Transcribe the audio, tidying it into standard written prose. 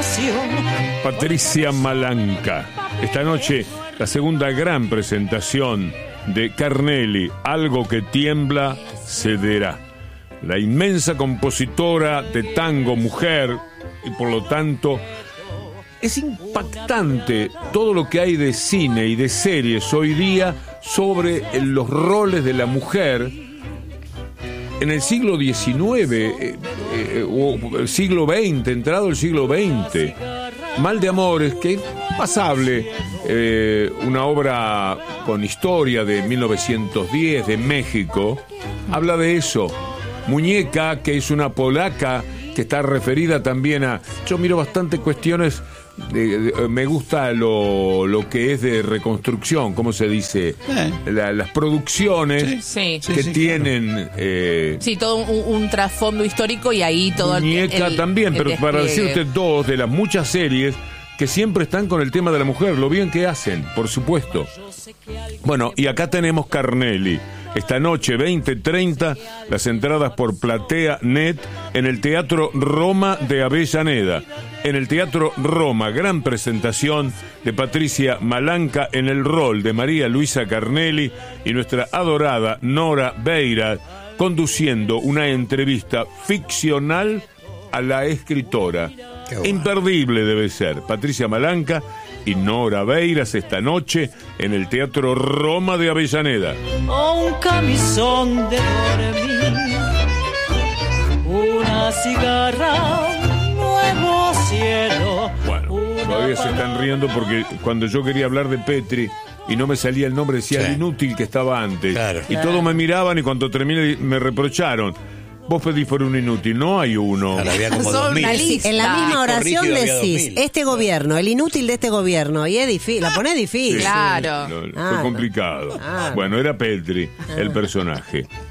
Patricia Malanca. Esta noche, la segunda gran presentación de Carnelli, Algo que tiembla, cederá. La inmensa compositora de tango, mujer, y por lo tanto es impactante todo lo que hay de cine y de series hoy día sobre los roles de la mujer en el siglo XIX o el siglo XX, entrado el siglo XX. Mal de Amores, que es pasable, una obra con historia de 1910 de México, habla de eso. Muñeca, que es una polaca que está referida también a... Yo miro bastante cuestiones, me gusta lo que es de reconstrucción, ¿cómo se dice? Las producciones que tienen... sí, todo un trasfondo histórico y ahí todo... Muñeca también, pero para decirte dos de las muchas series que siempre están con el tema de la mujer, lo bien que hacen, por supuesto. Bueno, y acá tenemos Carnelli. Esta noche, 20:30, las entradas por Platea.net en el Teatro Roma de Avellaneda. En el Teatro Roma, gran presentación de Patricia Malanca en el rol de María Luisa Carnelli y nuestra adorada Nora Beira, conduciendo una entrevista ficcional a la escritora. Imperdible debe ser. Patricia Malanca y Nora Beiras esta noche en el Teatro Roma de Avellaneda. Un camisón de dormir, una cigarra, un nuevo cielo. Bueno, todavía se están riendo porque cuando yo quería hablar de Petri y no me salía el nombre, decía el inútil que estaba antes. Y todos me miraban y cuando terminé me reprocharon. Vos pedís por un inútil, no hay uno. Claro, había como 2000. En la misma oración decís, este gobierno, el inútil de este gobierno, y es difícil, la ponés difícil. Claro. Fue complicado. Bueno, era Petri, el personaje.